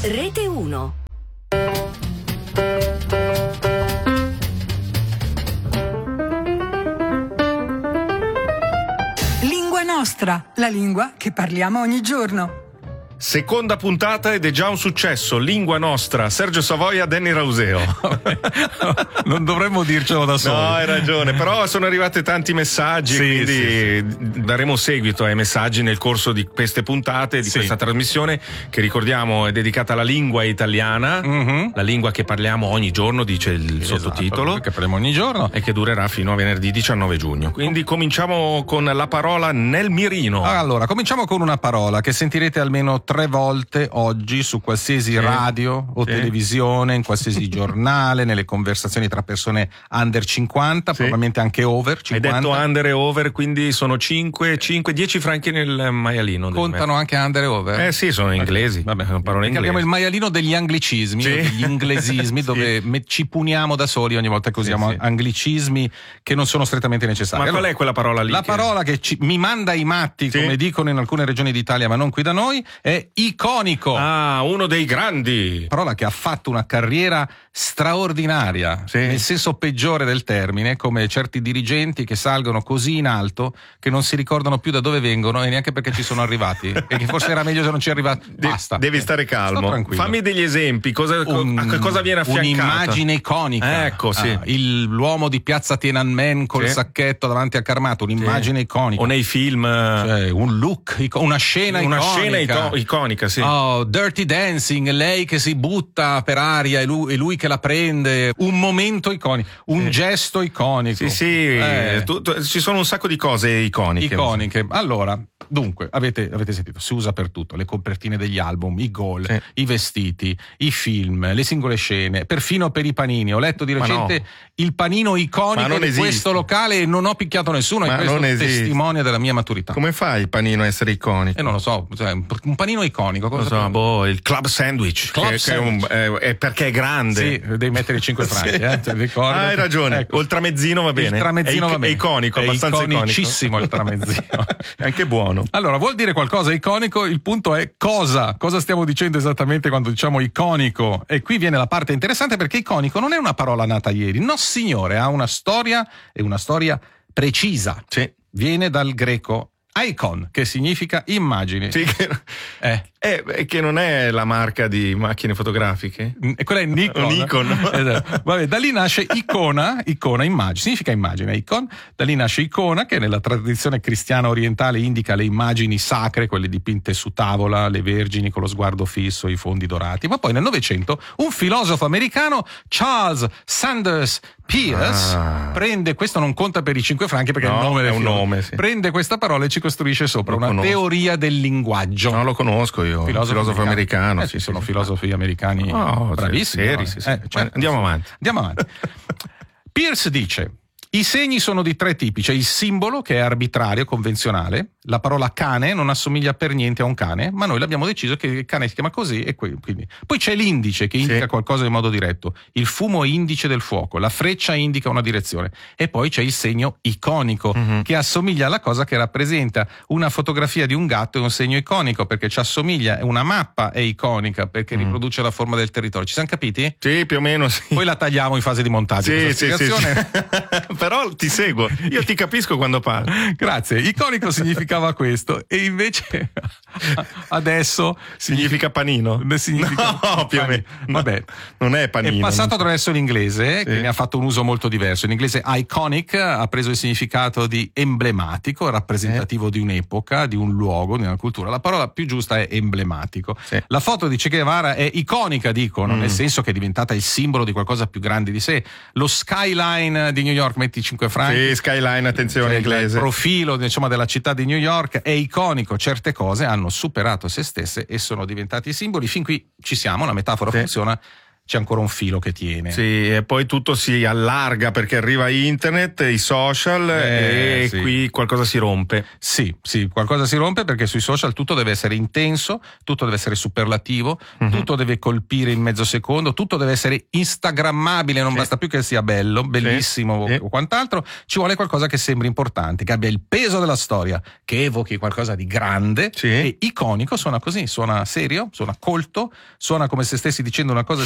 Rete 1. Lingua nostra, la lingua che parliamo ogni giorno. Seconda puntata ed è già un successo. Lingua nostra, Sergio Savoia, Danny Rauseo. Non dovremmo dircelo da soli. No, hai ragione, però sono arrivati tanti messaggi, quindi daremo seguito ai messaggi nel corso di queste puntate, di questa trasmissione, che ricordiamo è dedicata alla lingua italiana, la lingua che parliamo ogni giorno, dice il sottotitolo, che parliamo ogni giorno e che durerà fino a venerdì 19 giugno. Quindi cominciamo con la parola nel mirino. Allora, cominciamo con una parola che sentirete almeno 3 volte oggi su qualsiasi radio o televisione, in qualsiasi giornale, nelle conversazioni tra persone under 50, probabilmente anche over 50. Hai detto under e over, quindi sono 5, 10 franchi nel maialino. Contano anche under e over? Sì, sono inglesi. Vabbè, sono parole inglesi. Abbiamo il maialino degli anglicismi, degli inglesismi, dove ci puniamo da soli ogni volta che usiamo anglicismi che non sono strettamente necessari. Ma qual è quella parola lì? La parola che mi manda i matti, come dicono in alcune regioni d'Italia, ma non qui da noi, è iconico. Uno dei grandi. Parola che ha fatto una carriera straordinaria, nel senso peggiore del termine, come certi dirigenti che salgono così in alto che non si ricordano più da dove vengono e neanche perché ci sono arrivati e che forse era meglio se non ci arrivati. Basta. Devi stare calmo. Fammi degli esempi, cosa viene affiancato? Un'immagine iconica. Ecco, l'uomo di piazza Tiananmen col sacchetto davanti al carmato, un'immagine iconica. O nei film, un look, una scena iconica, sì. Dirty Dancing, lei che si butta per aria e lui che la prende, un momento iconico, un gesto iconico. Ci sono un sacco di cose iconiche. Allora, dunque, avete sentito, si usa per tutto, le copertine degli album, i gol, i vestiti, i film, le singole scene, perfino per i panini. Ho letto di recente il panino iconico di questo locale e non ho picchiato nessuno, e questo testimonia della mia maturità. Come fa il panino a essere iconico? Non lo so, un panino iconico. Il club sandwich, è perché è grande. Sì, devi mettere i 5 franchi, ricordo. Hai ragione. Ecco. O il tramezzino va bene. Il tramezzino va bene. È iconico, abbastanza iconico. È iconicissimo il tramezzino. È anche buono. Allora, vuol dire qualcosa iconico? Il punto è cosa stiamo dicendo esattamente quando diciamo iconico? E qui viene la parte interessante, perché iconico non è una parola nata ieri. No, signore, ha una storia, e una storia precisa. Viene dal greco icon, che significa immagine. Che non è la marca di macchine fotografiche? E quella è Nikon. Esatto. Vabbè, da lì nasce icona, immagine, significa immagine, icon. Da lì nasce icona, che nella tradizione cristiana orientale indica le immagini sacre, quelle dipinte su tavola, le vergini con lo sguardo fisso, i fondi dorati. Ma poi nel Novecento un filosofo americano, Charles Sanders Peirce, prende, questo non conta per i 5 franchi perché è un nome, prende questa parola e ci costruisce sopra una teoria del linguaggio. Non lo conosco io. Filosofo americano. Ci sono filosofi americani bravissimi. Andiamo avanti. Peirce dice: i segni sono di 3 tipi. C'è il simbolo, che è arbitrario, convenzionale. La parola cane non assomiglia per niente a un cane, ma noi l'abbiamo deciso che il cane si chiama così e quindi. Poi c'è l'indice, che indica qualcosa in modo diretto. Il fumo è indice del fuoco, la freccia indica una direzione. E poi c'è il segno iconico, che assomiglia alla cosa che rappresenta. Una fotografia di un gatto è un segno iconico perché ci assomiglia. Una mappa è iconica perché riproduce la forma del territorio. Ci siamo capiti? Sì, più o meno sì. Poi la tagliamo in fase di montaggio. Sì. Però ti seguo, io ti capisco quando parli. Grazie. Iconico significava questo, e invece adesso significa panino. No, più o meno. Vabbè, non è panino. È passato attraverso l'inglese, che ne ha fatto un uso molto diverso. In inglese iconic ha preso il significato di emblematico, rappresentativo di un'epoca, di un luogo, di una cultura. La parola più giusta è emblematico. La foto di Che Guevara è iconica, dicono, nel senso che è diventata il simbolo di qualcosa più grande di sé. Lo skyline di New York, metti 5 franchi. Sì, skyline, attenzione, inglese. Il profilo, diciamo, della città di New York è iconico. Certe cose hanno superato se stesse e sono diventati simboli. Fin qui ci siamo, la metafora funziona. c'è ancora un filo che tiene. Sì, e poi tutto si allarga perché arriva internet, i social e sì. qui qualcosa si rompe. Sì, qualcosa si rompe perché sui social tutto deve essere intenso, tutto deve essere superlativo, tutto deve colpire in mezzo secondo, tutto deve essere instagrammabile, non basta più che sia bello, bellissimo o quant'altro, ci vuole qualcosa che sembri importante, che abbia il peso della storia, che evochi qualcosa di grande e iconico. Suona così, suona serio, suona colto, suona come se stessi dicendo una cosa